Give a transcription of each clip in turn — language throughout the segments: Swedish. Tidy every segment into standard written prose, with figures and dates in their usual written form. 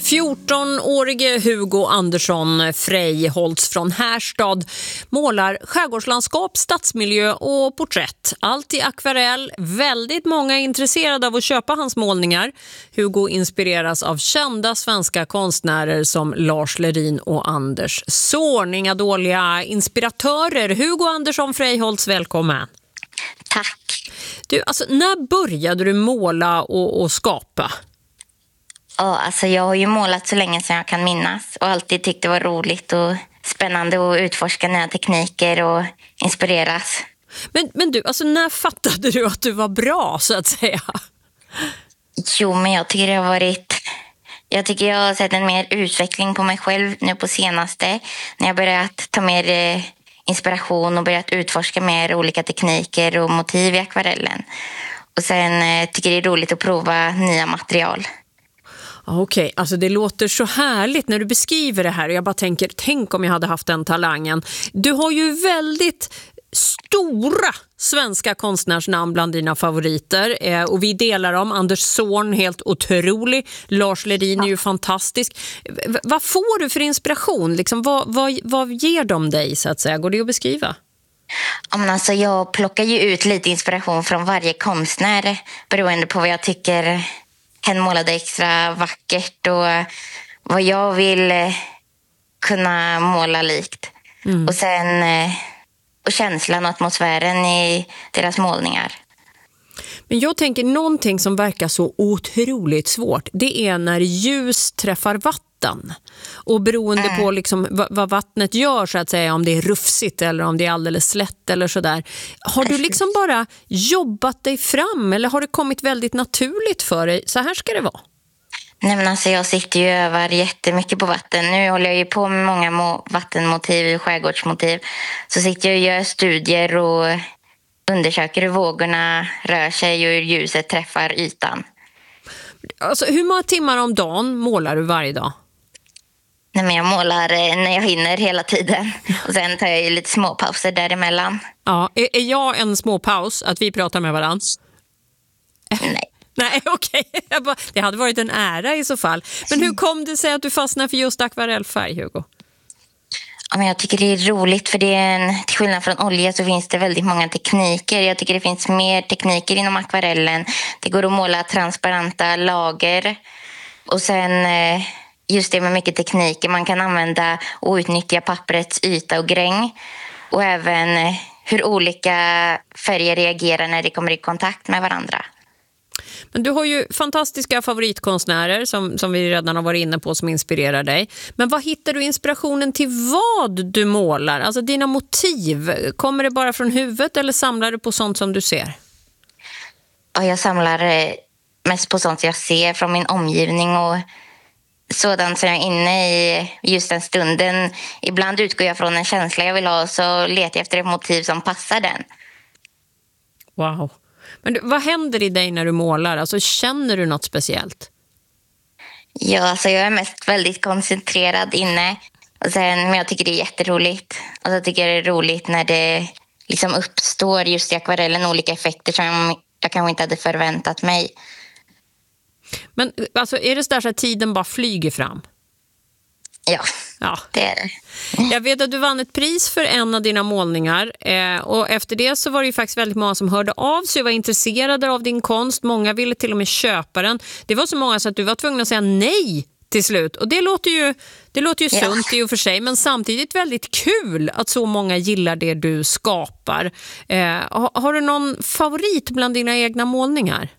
14-årige Hugo Andersson Frejholtz från Härstad målar skärgårdslandskap, stadsmiljö och porträtt. Allt i akvarell. Väldigt många är intresserade av att köpa hans målningar. Hugo inspireras av kända svenska konstnärer som Lars Lerin och Anders Zorn. Inga dåliga inspiratörer. Hugo Andersson Frejholtz, välkommen. Tack. Du, alltså, när började du måla och skapa? Ja, alltså jag har ju målat så länge som jag kan minnas och alltid tyckt det var roligt och spännande att utforska nya tekniker och inspireras. Men du, alltså när fattade du att du var bra, så att säga? Jo, men jag tycker jag har sett en mer utveckling på mig själv nu på senaste. När jag börjat ta mer inspiration och börjat utforska mer olika tekniker och motiv i akvarellen. Och sen tycker jag det är roligt att prova nya material. Okej, alltså det låter så härligt när du beskriver det här och jag bara tänker, tänk om jag hade haft den talangen. Du har ju väldigt stora svenska konstnärsnamn bland dina favoriter och vi delar dem. Anders Zorn, helt otrolig. Lars Lerin är ju fantastisk. Vad får du för inspiration? Liksom, vad ger de dig, så att säga? Går det att beskriva? Ja, men alltså jag plockar ju ut lite inspiration från varje konstnär beroende på vad jag tycker hen målade extra vackert och vad jag vill kunna måla likt. Och sen och känslan och atmosfären i deras målningar. Men jag tänker någonting som verkar så otroligt svårt. Det är när ljus träffar vatten. Och beroende på liksom vad vattnet gör, så att säga, om det är rufsigt eller om det är alldeles slätt eller sådär. Har du liksom bara jobbat dig fram eller har det kommit väldigt naturligt för dig? Så här ska det vara. Nej, men alltså jag sitter ju och övar jättemycket på vatten. Nu håller jag ju på med många vattenmotiv och skärgårdsmotiv. Så sitter jag och gör studier och undersöker hur vågorna rör sig och hur ljuset träffar ytan. Alltså, hur många timmar om dagen målar du varje dag? Nej, men jag målar när jag hinner hela tiden. Och sen tar jag ju lite småpauser däremellan. Ja, är jag en småpaus att vi pratar med varandra? Nej. Nej, okej. Det hade varit en ära i så fall. Men hur kom det sig att du fastnade för just akvarellfärg, Hugo? Ja, men jag tycker det är roligt för till skillnad från olja så finns det väldigt många tekniker. Jag tycker det finns mer tekniker inom akvarellen. Det går att måla transparenta lager. Och sen just det med mycket tekniker. Man kan använda och utnyttja papperets yta och gräng. Och även hur olika färger reagerar när de kommer i kontakt med varandra. Men du har ju fantastiska favoritkonstnärer som vi redan har varit inne på som inspirerar dig. Men vad hittar du inspirationen till vad du målar? Alltså dina motiv, kommer det bara från huvudet eller samlar du på sånt som du ser? Ja, jag samlar mest på sånt jag ser från min omgivning och sådant som jag är inne i just den stunden. Ibland utgår jag från en känsla jag vill ha så letar jag efter ett motiv som passar den. Wow. Men du, vad händer i dig när du målar? Alltså, känner du något speciellt? Ja, alltså jag är mest väldigt koncentrerad inne. Men jag tycker det är jätteroligt. Och så tycker jag det är roligt när det liksom uppstår just i akvarellen olika effekter som jag kanske inte hade förväntat mig. Men alltså, är det så att tiden bara flyger fram? Ja, det är det. Jag vet att du vann ett pris för en av dina målningar och efter det så var det ju faktiskt väldigt många som hörde av sig och var intresserade av din konst. Många ville till och med köpa den. Det var så många så att du var tvungen att säga nej till slut. Och det låter ju sunt i och för sig, men samtidigt väldigt kul att så många gillar det du skapar. Har du någon favorit bland dina egna målningar?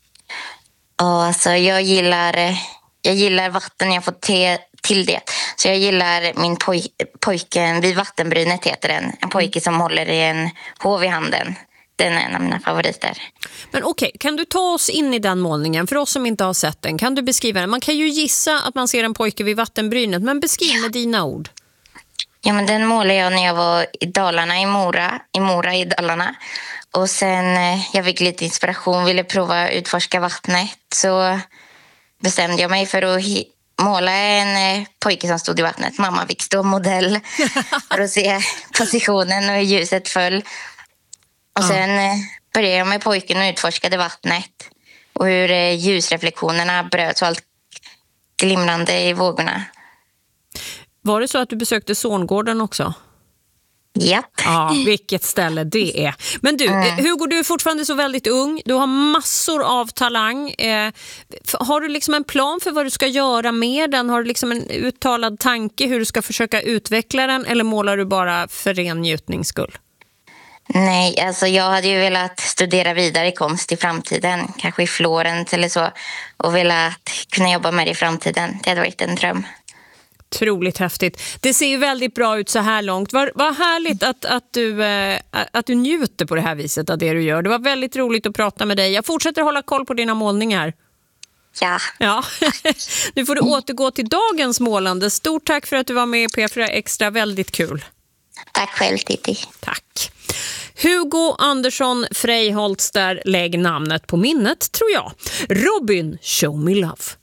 Ja, alltså jag gillar vatten jag får till det. Så jag gillar min pojken vid vattenbrynet heter den. En pojke som håller i en hov i handen. Den är en av mina favoriter. Men okej, kan du ta oss in i den målningen? För oss som inte har sett den, kan du beskriva den? Man kan ju gissa att man ser en pojke vid vattenbrynet, men beskriv med dina ord. Ja, men den målade jag när jag var i Dalarna, i Mora i Dalarna. Och sen jag fick lite inspiration, ville prova att utforska vattnet. Så bestämde jag mig för att måla en pojke som stod i vattnet. Mamma fick stå modell för att se positionen och hur ljuset föll. Och sen började jag med pojken och utforskade vattnet. Och hur ljusreflektionerna bröts och allt glimrande i vågorna. Var det så att du besökte Zorngården också? Japp. Ja, vilket ställe det är. Men du, Hugo, du är fortfarande så väldigt ung. Du har massor av talang. Har du liksom en plan för vad du ska göra med den? Har du liksom en uttalad tanke hur du ska försöka utveckla den? Eller målar du bara för ren njutnings skull? Nej, alltså jag hade ju velat studera vidare i konst i framtiden. Kanske i Florens eller så. Och velat kunna jobba med det i framtiden. Det hade varit en dröm. Otroligt häftigt. Det ser ju väldigt bra ut så här långt. Vad härligt att du njuter på det här viset av det du gör. Det var väldigt roligt att prata med dig. Jag fortsätter hålla koll på dina målningar. Ja. Nu får du återgå till dagens målande. Stort tack för att du var med i P4 Extra. Väldigt kul. Tack själv, Titti. Tack. Hugo Andersson Freiholtz, där lägg namnet på minnet, tror jag. Robin, Show Me Love.